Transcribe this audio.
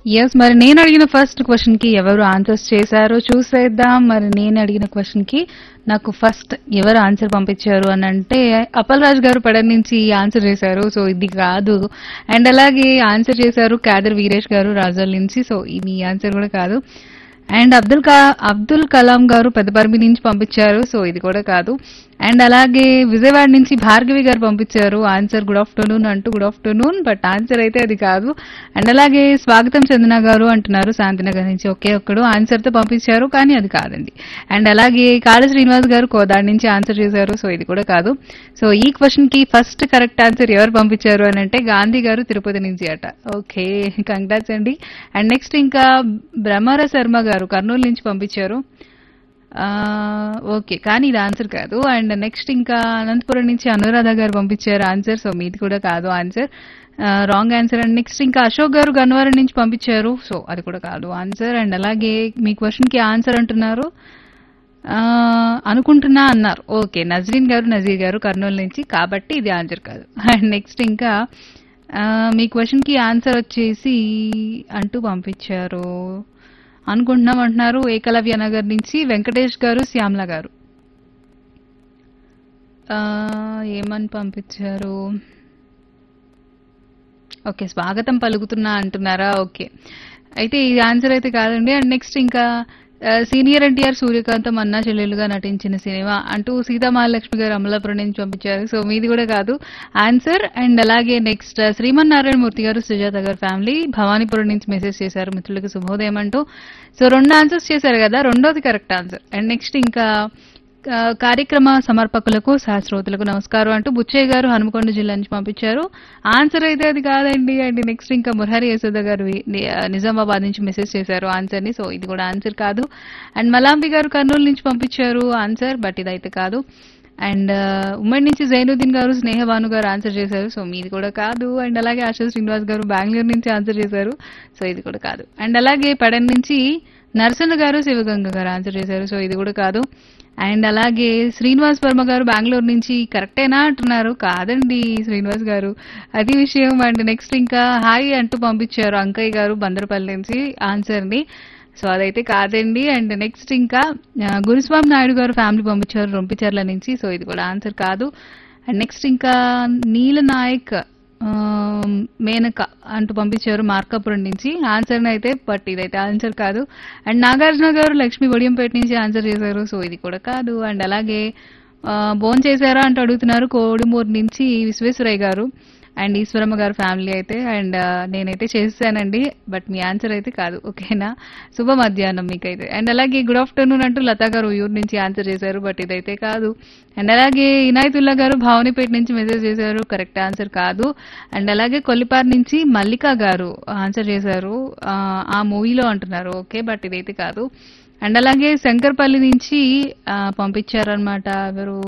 Yes. మరి నేను అడిగిన ఫస్ట్ క్వెషన్‌కి ఎవరు ఆన్సర్స్ చేశారో చూసేద్దాం. మరి నేను అడిగిన క్వెషన్‌కి నాకు ఫస్ట్ ఎవరు ఆన్సర్ పంపించారు అనంటే అప్పల్ రాజు గారు పెడన్ నుంచి ఆన్సర్ చేశారు. సో ఇది కాదు. అండ్ అలాగే ఆన్సర్ చేశారు కాదర్ వీరేష్ గారు రాజోల్ నుంచి. సో ఇది ఆన్సర్ కూడా కాదు. అండ్ అబ్దుల్ కలాం గారు పెద్దపర్మి నుంచి పంపించారు. సో ఇది కూడా కాదు. అండ్ అలాగే విజయవాడ నుంచి భార్గవి గారు పంపించారు ఆన్సర్ గుడ్ ఆఫ్టర్నూన్ అంటూ గుడ్ ఆఫ్టర్నూన్, బట్ ఆన్సర్ అయితే అది కాదు. అండ్ అలాగే స్వాగతం చందన గారు అంటున్నారు శాంతినగర్ నుంచి, ఒకే ఒక్కడు ఆన్సర్ తో పంపించారు కానీ అది కాదండి. అండ్ అలాగే కాళ శ్రీనివాస్ గారు కోదాడ నుంచి ఆన్సర్ చేశారు. సో ఇది కూడా కాదు. సో ఈ క్వశ్చన్ కి ఫస్ట్ కరెక్ట్ ఆన్సర్ ఎవరు పంపించారు అని అంటే గాంధీ గారు తిరుపతి నుంచి అట. ఓకే, కంగ్రాట్స్ అండి. అండ్ నెక్స్ట్ ఇంకా బ్రహ్మార శర్మ గారు కర్నూలు నుంచి పంపించారు. ఓకే, కానీ ఇది ఆన్సర్ కాదు. అండ్ నెక్స్ట్ ఇంకా అనంతపురం నుంచి అనురాధ గారు పంపించారు ఆన్సర్. సో మీది కూడా కాదు answer, wrong answer. And next ఇంకా అశోక్ గారు గన్నవరం నుంచి పంపించారు. సో అది కూడా కాదు ఆన్సర్. అండ్ అలాగే మీ క్వశ్చన్ కి ఆన్సర్ అంటున్నారు అనుకుంటున్నా అన్నారు. ఓకే, నజీర్ గారు కర్నూలు నుంచి, కాబట్టి ఇది ఆన్సర్ కాదు. అండ్ నెక్స్ట్ ఇంకా మీ క్వశ్చన్ కి ఆన్సర్ వచ్చేసి అంటూ పంపించారు అనుకుంటున్నాం అంటున్నారు ఏకలవ్య నగర్ నుంచి వెంకటేష్ గారు శ్యామ్ల గారు. ఆ, ఏమని పంపించారు? ఓకే, స్వాగతం పలుకుతున్నా అంటున్నారా? ఓకే, అయితే ఈ ఆన్సర్ అయితే కాదండి. అండ్ నెక్స్ట్ ఇంకా సీనియర్ ఎన్టీఆర్ సూర్యకాంతం అన్నా చెల్లెలుగా నటించిన సినిమా అంటూ సీతామహాలక్ష్మి గారు అమలాపురం నుంచి పంపించారు. సో మీది కూడా కాదు ఆన్సర్. అండ్ అలాగే నెక్స్ట్ శ్రీమన్నారాయణ మూర్తి గారు సుజాత గారు ఫ్యామిలీ భవానీపురం నుంచి మెసేజ్ చేశారు మిత్రులకు శుభోదయం అంటూ. సో రెండు ఆన్సర్స్ చేశారు కదా, రెండోది కరెక్ట్ ఆన్సర్. అండ్ నెక్స్ట్ ఇంకా కార్యక్రమ సమర్పకులకు సహస్రోతులకు నమస్కారం అంటూ బుచ్చయ్య గారు హనుమకొండ జిల్లా నుంచి పంపించారు. ఆన్సర్ అయితే అది కాదండి. అండ్ నెక్స్ట్ ఇంకా మురహరి యశోద గారు నిజామాబాద్ నుంచి మెసేజ్ చేశారు ఆన్సర్ ని. సో ఇది కూడా ఆన్సర్ కాదు. అండ్ మలాంబి గారు కర్నూలు నుంచి పంపించారు ఆన్సర్, బట్ ఇదైతే కాదు. అండ్ ఉమ్మడి నుంచి జైనుద్దీన్ గారు స్నేహభాను గారు ఆన్సర్ చేశారు. సో మీది కూడా కాదు. అండ్ అలాగే ఆశా శ్రీనివాస్ గారు బెంగళూరు నుంచి ఆన్సర్ చేశారు. సో ఇది కూడా కాదు. అండ్ అలాగే పడన్ నుంచి నరసన్న గారు శివగంగ గారు ఆన్సర్ చేశారు. సో ఇది కూడా కాదు. అండ్ అలాగే శ్రీనివాస్ వర్మ గారు బెంగళూరు నుంచి కరెక్టేనా అంటున్నారు. కాదండి శ్రీనివాస్ గారు, అది విషయం. అండ్ నెక్స్ట్ ఇంకా హాయ్ అంటూ పంపించారు అంకయ్య గారు బందరపల్లి నుంచి ఆన్సర్ ని. సో అదైతే కాదండి. అండ్ నెక్స్ట్ ఇంకా గురుస్వామి నాయుడు గారు ఫ్యామిలీ పంపించారు రొంపిచర్ల నుంచి. సో ఇది కూడా ఆన్సర్ కాదు. అండ్ నెక్స్ట్ ఇంకా నీల నాయక్ మేనక అంటూ పంపించారు మార్కాపురం నుంచి ఆన్సర్ అయితే, బట్ ఇదైతే ఆన్సర్ కాదు. అండ్ నాగార్జున గారు లక్ష్మీ వడియంపేట నుంచి ఆన్సర్ చేశారు. సో ఇది కూడా కాదు. అండ్ అలాగే భోన్ చేశారా అంటూ అడుగుతున్నారు కోడుమూరు నుంచి విశ్వేశ్వరయ్య గారు అండ్ ఈశ్వరమ్మ గారు ఫ్యామిలీ అయితే. అండ్ నేనైతే చేశానండి, బట్ మీ ఆన్సర్ అయితే కాదు. ఓకేనా, శుభ మధ్యాహ్నం మీకైతే. అండ్ అలాగే గుడ్ ఆఫ్టర్నూన్ అంటూ లతా గారు ఊరు నుంచి ఆన్సర్ చేశారు, బట్ ఇదైతే కాదు. అండ్ అలాగే ఇనాయతుల్లా గారు భావనిపేట నుంచి మెసేజ్ చేశారు, కరెక్ట్ ఆన్సర్ కాదు. అండ్ అలాగే కొల్లిపార్ నుంచి మల్లికా గారు ఆన్సర్ చేశారు ఆ మూవీలో అంటున్నారు. ఓకే, బట్ ఇదైతే కాదు. అండ్ అలాగే శంకర్పల్లి నుంచి పంపించారనమాట ఎవరు